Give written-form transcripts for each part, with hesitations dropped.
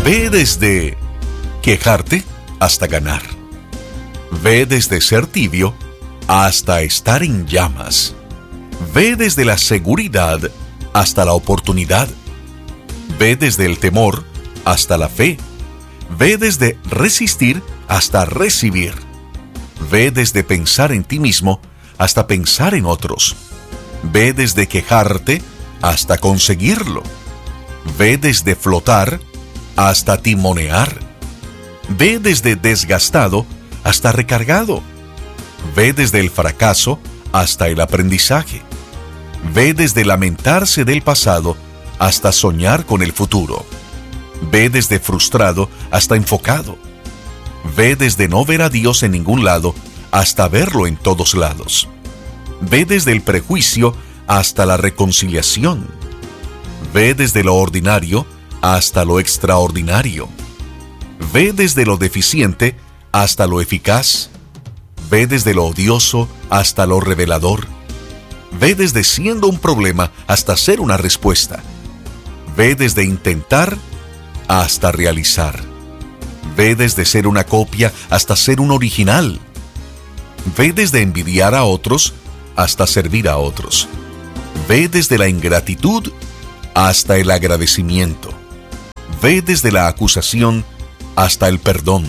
Ve desde quejarte hasta ganar. Ve desde ser tibio hasta estar en llamas. Ve desde la seguridad hasta la oportunidad. Ve desde el temor hasta la fe. Ve desde resistir hasta recibir. Ve desde pensar en ti mismo hasta pensar en otros. Ve desde quejarte hasta conseguirlo. Ve desde flotar hasta timonear. Ve desde desgastado hasta recargado. Ve desde el fracaso hasta el aprendizaje. Ve desde lamentarse del pasado hasta soñar con el futuro. Ve desde frustrado hasta enfocado. Ve desde no ver a Dios en ningún lado hasta verlo en todos lados. Ve desde el prejuicio hasta la reconciliación. Ve desde lo ordinario hasta lo extraordinario. Ve desde lo deficiente hasta lo eficaz. Ve desde lo odioso hasta lo revelador. Ve desde siendo un problema hasta ser una respuesta. Ve desde intentar hasta realizar. Ve desde ser una copia hasta ser un original. Ve desde envidiar a otros hasta servir a otros. Ve desde la ingratitud hasta el agradecimiento. Ve desde la acusación hasta el perdón.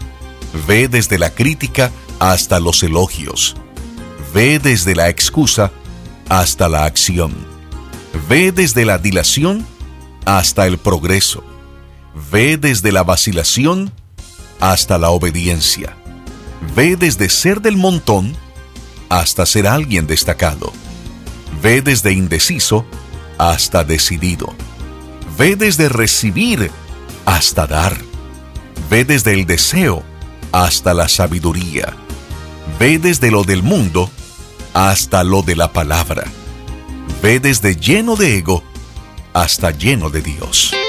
Ve desde la crítica hasta los elogios. Ve desde la excusa hasta la acción. Ve desde la dilación hasta el progreso. Ve desde la vacilación hasta la obediencia. Ve desde ser del montón hasta ser alguien destacado. Ve desde indeciso hasta decidido. Ve desde recibir hasta dar. Ve desde el deseo hasta la sabiduría. Ve desde lo del mundo hasta lo de la palabra. Ve desde lleno de ego hasta lleno de Dios.